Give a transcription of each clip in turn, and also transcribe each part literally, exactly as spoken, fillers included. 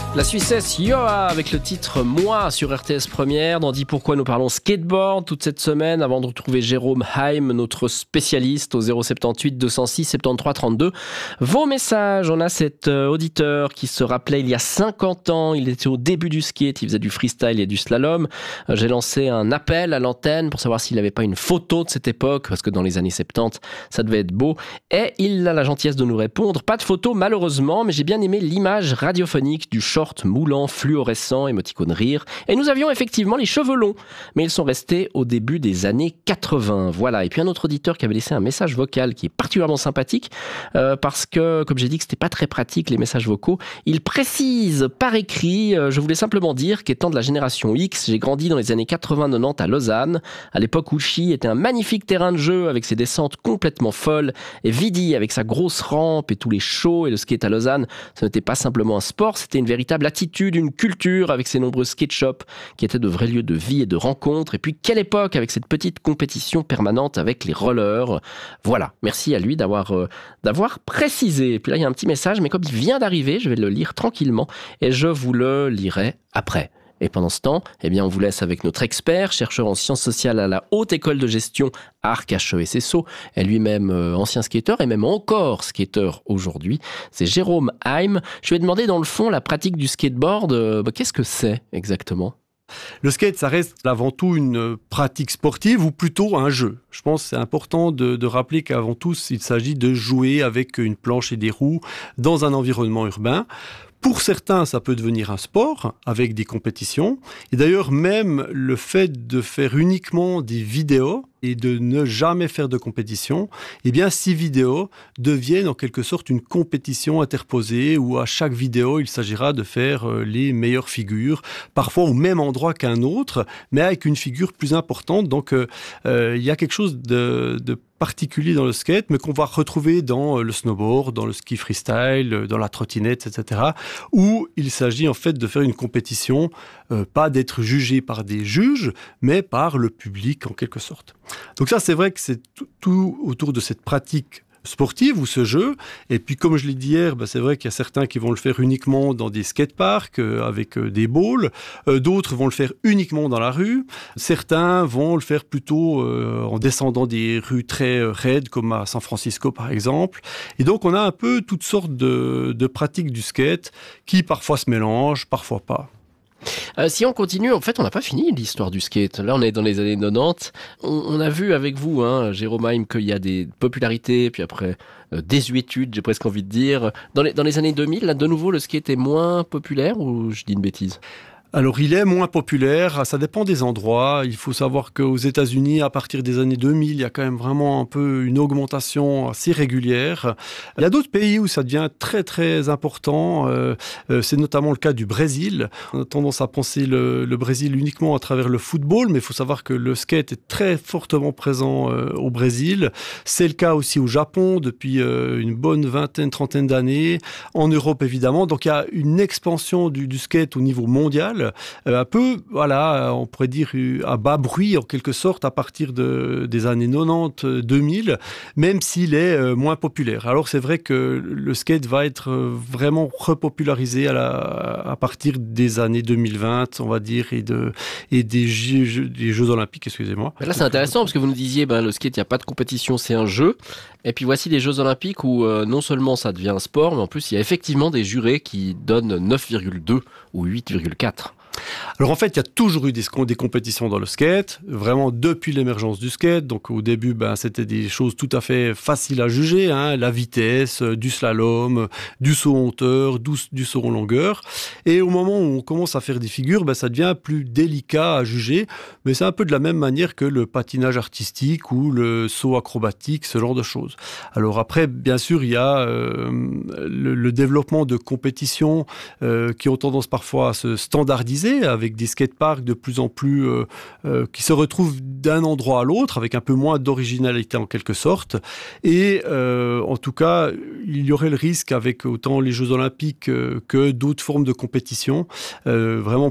La Suissesse Yoa avec le titre Moi sur R T S Première. Dans Dis pourquoi nous parlons skateboard toute cette semaine avant de retrouver Jérôme Heim, notre spécialiste au zéro sept huit deux zéro six soixante-treize trente-deux. Vos messages, on a cet auditeur qui se rappelait il y a cinquante ans, il était au début du skate, il faisait du freestyle et du slalom. J'ai lancé un appel à l'antenne pour savoir s'il n'avait pas une photo de cette époque, parce que dans les années soixante-dix, ça devait être beau. Et il a la gentillesse de nous répondre, pas de photo malheureusement, mais j'ai bien aimé l'image radiophonique du short moulant, fluorescent, émoticône rire. Et nous avions effectivement les cheveux longs, mais ils sont restés au début des années quatre-vingts. Voilà. Et puis un autre auditeur qui avait laissé un message vocal qui est particulièrement sympathique, euh, parce que, comme j'ai dit que c'était pas très pratique les messages vocaux, il précise par écrit, euh, je voulais simplement dire qu'étant de la génération X, j'ai grandi dans les années quatre-vingts quatre-vingt-dix à Lausanne, à l'époque où Chi était un magnifique terrain de jeu avec ses descentes complètement folles, et Vidi avec sa grosse rampe et tous les shows, et le skate à Lausanne, ce n'était pas simplement un sport, c'était une véritable attitude, une culture avec ses nombreux skate shops qui étaient de vrais lieux de vie et de rencontres. Et puis quelle époque avec cette petite compétition permanente avec les rollers. Voilà, merci à lui d'avoir euh, d'avoir précisé. Et puis là il y a un petit message, mais comme il vient d'arriver, je vais le lire tranquillement et je vous le lirai après. Et pendant ce temps, eh bien, on vous laisse avec notre expert, chercheur en sciences sociales à la Haute École de Gestion Arc H E S S O, et lui-même euh, ancien skater et même encore skater aujourd'hui. C'est Jérôme Heim. Je lui ai demandé dans le fond la pratique du skateboard. Euh, bah, qu'est-ce que c'est exactement ? Le skate, ça reste avant tout une pratique sportive ou plutôt un jeu. Je pense que c'est important de, de rappeler qu'avant tout, il s'agit de jouer avec une planche et des roues dans un environnement urbain. Pour certains, ça peut devenir un sport avec des compétitions. Et d'ailleurs, même le fait de faire uniquement des vidéos et de ne jamais faire de compétition, eh bien, ces vidéos deviennent en quelque sorte une compétition interposée où à chaque vidéo, il s'agira de faire les meilleures figures, parfois au même endroit qu'un autre, mais avec une figure plus importante. Donc, euh, euh, il y a quelque chose de, de particulier dans le skate, mais qu'on va retrouver dans le snowboard, dans le ski freestyle, dans la trottinette, et cetera, où il s'agit en fait de faire une compétition, euh, pas d'être jugé par des juges, mais par le public en quelque sorte. Donc ça, c'est vrai que c'est tout, tout autour de cette pratique sportive ou ce jeu. Et puis, comme je l'ai dit hier, ben, c'est vrai qu'il y a certains qui vont le faire uniquement dans des skateparks euh, avec euh, des balls. Euh, d'autres vont le faire uniquement dans la rue. Certains vont le faire plutôt euh, en descendant des rues très euh, raides, comme à San Francisco par exemple. Et donc, on a un peu toutes sortes de, de pratiques du skate qui parfois se mélangent, parfois pas. Euh, si on continue, en fait, on n'a pas fini l'histoire du skate. Là, on est dans les années quatre-vingt-dix. On, on a vu avec vous, hein, Jérôme Heim, qu'il y a des popularités, puis après euh, désuétude, j'ai presque envie de dire. Dans les, dans les années deux mille, là, de nouveau, le skate est moins populaire ou je dis une bêtise ? Alors, il est moins populaire, ça dépend des endroits. Il faut savoir qu'aux États-Unis, à partir des années deux mille, il y a quand même vraiment un peu une augmentation assez régulière. Il y a d'autres pays où ça devient très, très important. Euh, euh, c'est notamment le cas du Brésil. On a tendance à penser le, le Brésil uniquement à travers le football, mais il faut savoir que le skate est très fortement présent euh, au Brésil. C'est le cas aussi au Japon depuis euh, une bonne vingtaine, trentaine d'années. En Europe, évidemment. Donc, il y a une expansion du, du skate au niveau mondial. Euh, un peu, voilà, on pourrait dire à bas bruit en quelque sorte à partir de, des années quatre-vingt-dix deux mille, même s'il est euh, moins populaire. Alors c'est vrai que le skate va être vraiment repopularisé à, la, à partir des années deux mille vingt, on va dire, et, de, et des, jeux, des Jeux Olympiques, excusez-moi. Là c'est intéressant parce que vous nous disiez, ben, le skate, il n'y a pas de compétition, c'est un jeu. Et puis voici les Jeux Olympiques où euh, non seulement ça devient un sport, mais en plus il y a effectivement des jurés qui donnent neuf virgule deux ou huit virgule quatre. Alors en fait, il y a toujours eu des, des compétitions dans le skate, vraiment depuis l'émergence du skate. Donc au début, ben, c'était des choses tout à fait faciles à juger, hein, la vitesse, du slalom, du saut en hauteur, du, du saut en longueur. Et au moment où on commence à faire des figures, ben, ça devient plus délicat à juger. Mais c'est un peu de la même manière que le patinage artistique ou le saut acrobatique, ce genre de choses. Alors après, bien sûr, il y a euh, le, le développement de compétitions euh, qui ont tendance parfois à se standardiser, avec des skateparks de plus en plus euh, euh, qui se retrouvent d'un endroit à l'autre avec un peu moins d'originalité en quelque sorte. Et euh, en tout cas, il y aurait le risque avec autant les Jeux Olympiques euh, que d'autres formes de compétition, euh, vraiment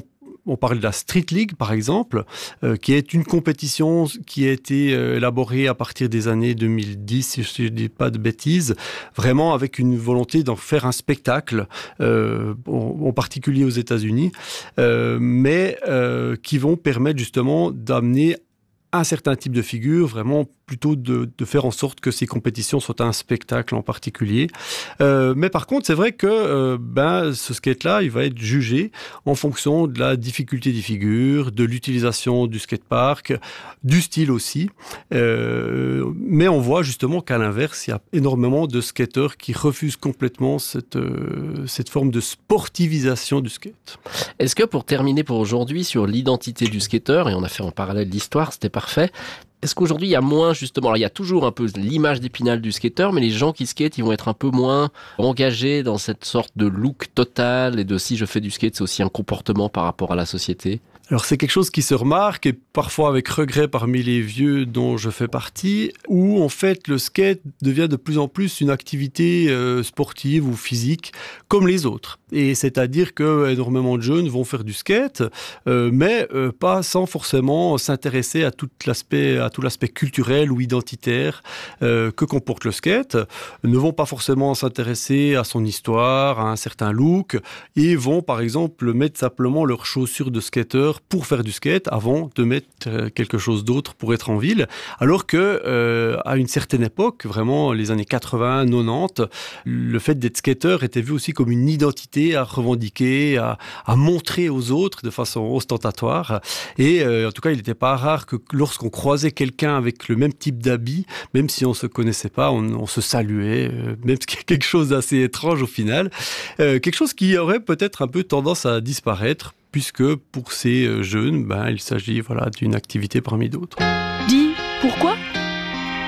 On parle de la Street League, par exemple, euh, qui est une compétition qui a été euh, élaborée à partir des années deux mille dix, si je ne dis pas de bêtises, vraiment avec une volonté d'en faire un spectacle, euh, en, en particulier aux États-Unis, euh, mais euh, qui vont permettre justement d'amener un certain type de figure, vraiment plutôt de, de faire en sorte que ces compétitions soient un spectacle en particulier. Euh, mais par contre, c'est vrai que euh, ben, ce skate-là, il va être jugé en fonction de la difficulté des figures, de l'utilisation du skatepark, du style aussi. Euh, mais on voit justement qu'à l'inverse, il y a énormément de skateurs qui refusent complètement cette, euh, cette forme de sportivisation du skate. Est-ce que pour terminer pour aujourd'hui sur l'identité du skateur, et on a fait en parallèle l'histoire, c'était parfait, est-ce qu'aujourd'hui il y a moins justement, alors il y a toujours un peu l'image d'Épinal du skateur, mais les gens qui skatent, ils vont être un peu moins engagés dans cette sorte de look total et de si je fais du skate, c'est aussi un comportement par rapport à la société? Alors c'est quelque chose qui se remarque et parfois avec regret parmi les vieux dont je fais partie, où en fait le skate devient de plus en plus une activité euh, sportive ou physique comme les autres. Et c'est-à-dire que énormément de jeunes vont faire du skate, euh, mais euh, pas sans forcément s'intéresser à tout l'aspect, à tout l'aspect culturel ou identitaire euh, que comporte le skate, ne vont pas forcément s'intéresser à son histoire, à un certain look, et vont par exemple mettre simplement leurs chaussures de skateur pour faire du skate avant de mettre quelque chose d'autre pour être en ville. Alors que euh, à une certaine époque, vraiment les années quatre-vingts, quatre-vingt-dix, le fait d'être skateur était vu aussi comme une identité à revendiquer, à, à montrer aux autres de façon ostentatoire. Et euh, en tout cas, il n'était pas rare que lorsqu'on croisait quelqu'un avec le même type d'habit, même si on se connaissait pas, on, on se saluait, euh, même ce qui est quelque chose d'assez étrange au final. Euh, quelque chose qui aurait peut-être un peu tendance à disparaître, puisque pour ces jeunes, ben, il s'agit voilà, d'une activité parmi d'autres. Dis pourquoi ?